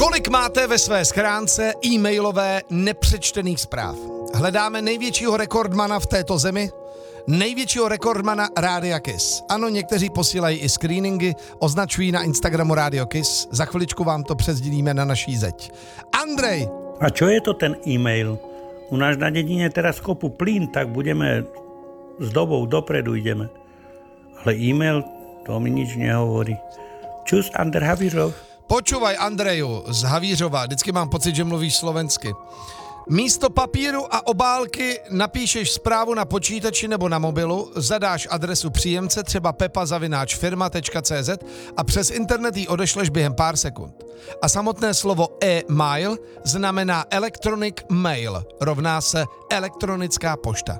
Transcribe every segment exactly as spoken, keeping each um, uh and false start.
Kolik máte ve své schránce e-mailové nepřečtených zpráv? Hledáme největšího rekordmana v této zemi, největšího rekordmana Rádia Kiss. Ano, někteří posílají i screeningy, označují na Instagramu Radio Kiss. Za chviličku vám to přesdělíme na naší zeď. Andrej! A čo je to ten e-mail? U nás na dedine teraz kopu plyn, tak budeme s dobou dopredu ideme. Ale e-mail, to mi nič nehovorí. Čus, Ander Havířov. Počúvaj, Andreju z Havířova, vždycky mám pocit, že mluvíš slovensky. Místo papíru a obálky napíšeš zprávu na počítači nebo na mobilu, zadáš adresu příjemce, třeba pepa zavináč firma tečka cé zet a přes internet ji odešleš během pár sekund. A samotné slovo e-mail znamená electronic mail, rovná se elektronická pošta.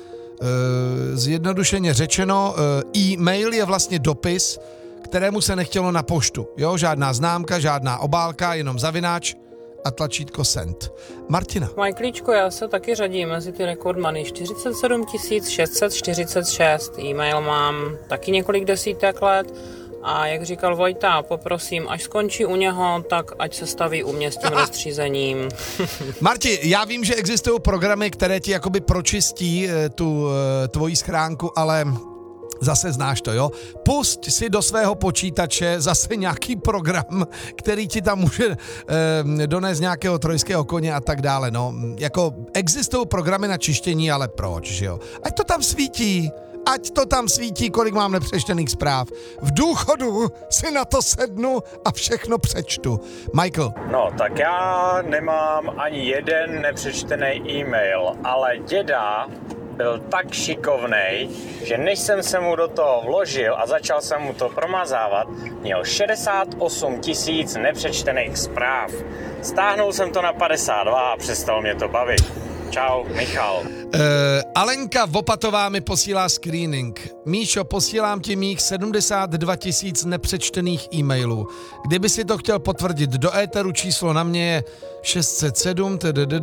E, zjednodušeně řečeno, e-mail je vlastně dopis, kterému se nechtělo na poštu. Jo, žádná známka, žádná obálka, jenom zavináč a tlačítko send. Martina. Majklíčko, já se taky řadím mezi ty rekordmany. čtyřicet sedm tisíc šest set čtyřicet šest e-mail mám taky několik desítek let a jak říkal Vojta, poprosím, až skončí u něho, tak ať se staví u mě s tím rozstřízením. Marti, já vím, že existují programy, které ti jakoby pročistí tu tvoji schránku, ale zase znáš to, jo? Pusť si do svého počítače zase nějaký program, který ti tam může eh, donést nějakého trojského koně a tak dále, no. Jako existují programy na čištění, ale proč, že jo? Ať to tam svítí, ať to tam svítí, kolik mám nepřečtených zpráv. V důchodu si na to sednu a všechno přečtu. Michael. No, tak já nemám ani jeden nepřečtený e-mail, ale děda byl tak šikovnej, že než jsem se mu do toho vložil a začal jsem mu to promazávat, měl šedesát osm tisíc nepřečtených zpráv. Stáhnul jsem to na padesát dva a přestal mě to bavit. Čau, Michal. Uh, Alenka Vopatová mi posílá screening. Míšo, posílám ti mých sedmdesát dva tisíc nepřečtených e-mailů. Kdyby si to chtěl potvrdit do éteru, číslo na mě je šest set sedm,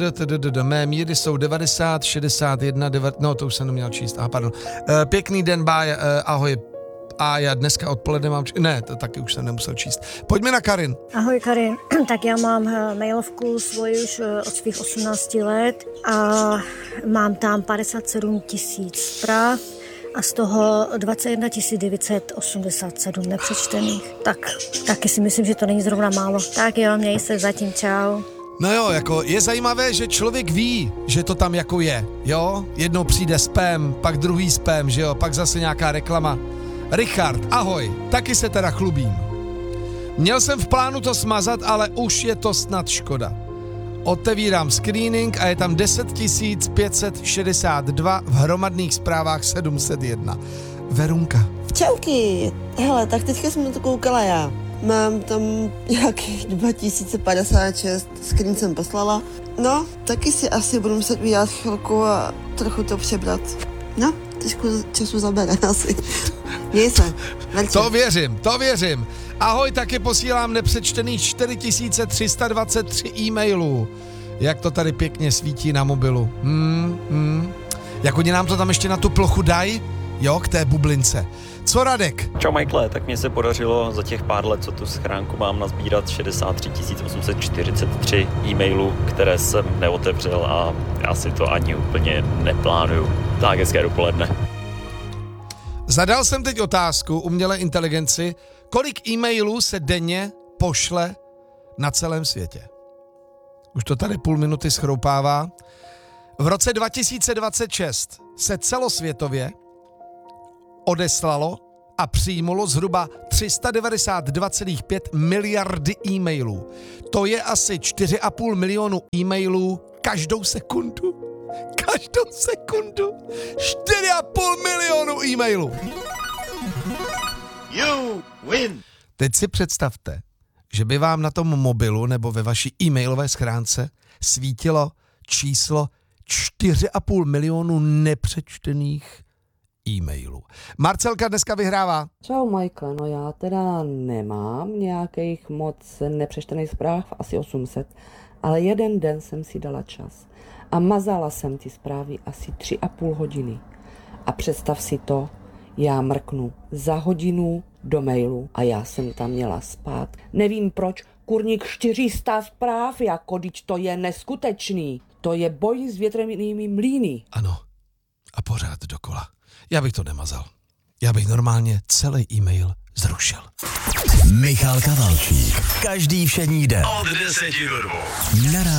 mé míry jsou devadesát, šedesát jedna, devadesát, no to už jsem neměl číst, aha, pardon. Uh, pěkný den, bye, uh, ahoj. A já dneska odpoledne mám... Či- ne, to taky už jsem nemusel číst. Pojďme na Karin. Ahoj Karin, tak já mám mailovku svoji už od svých osmnácti let a mám tam padesát sedm tisíc zpráv a z toho dvacet jedna tisíc devět set osmdesát sedm nepřečtených. Tak taky si myslím, že to není zrovna málo. Tak jo, měj se zatím, čau. No jo, jako je zajímavé, že člověk ví, že to tam jako je, jo? Jednou přijde spam, pak druhý spam, že jo? Pak zase nějaká reklama. Richard, ahoj, taky se teda chlubím. Měl jsem v plánu to smazat, ale už je to snad škoda. Otevírám screening a je tam deset tisíc pět set šedesát dva, v hromadných zprávách sedm set jedna. Verunka. Čauky, hele, tak teďka jsem na to koukala já. Mám tam nějakých dva tisíce padesát šest, screen jsem poslala. No, taky si asi budu muset udělat chvilku a trochu to přebrat. No, trošku času zabere asi. Měj se. Velče. To věřím, to věřím. Ahoj, taky posílám nepřečtených čtyři tisíce tři sta dvacet tři e-mailů. Jak to tady pěkně svítí na mobilu. Hmm, hmm. Jak oni nám to tam ještě na tu plochu dají? Jo, k té bublince. Co Radek? Čau Michael, tak mně se podařilo za těch pár let, co tu schránku mám, nazbírat šedesát tři tisíc osm set čtyřicet tři e-mailů, které jsem neotevřel a já si to ani úplně neplánuju. Tak hezké dopoledne. Zadal jsem teď otázku umělé inteligenci, kolik e-mailů se denně pošle na celém světě. Už to tady půl minuty schroupává. V roce dva tisíce dvacet šest se celosvětově odeslalo a přijímalo zhruba tři sta devadesát dva celá pět miliardy e-mailů. To je asi čtyři a půl milionu e-mailů každou sekundu. Každou sekundu. čtyři a půl milionu e-mailů. You win. Teď si představte, že by vám na tom mobilu nebo ve vaší e-mailové schránce svítilo číslo čtyři a půl milionu nepřečtených e-mailů. Marcelka dneska vyhrává. Čau Michael, no já teda nemám nějakých moc nepřečtených zpráv, asi osm set, ale jeden den jsem si dala čas a mazala jsem ty zprávy asi tři a půl hodiny. A představ si to, já mrknu za hodinu do mailu a já jsem tam měla spát. Nevím proč, kurník čtyři sta zpráv, jako když to je neskutečný. To je boj s větrnými mlýny. Ano. A pořád dokola. Já bych to nemazal. Já bych normálně celý e-mail zrušil. Michal Kavalčík. Každý všední den. Od deseti do dvou. Na